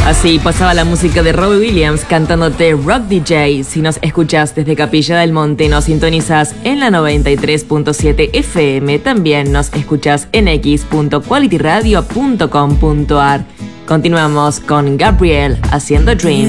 Así pasaba la música de Robbie Williams cantándote Rock DJ. Si nos escuchás desde Capilla del Monte, nos sintonizás en la 93.7 FM. También nos escuchás en x.qualityradio.com.ar. Continuamos con Gabriel haciendo Dream.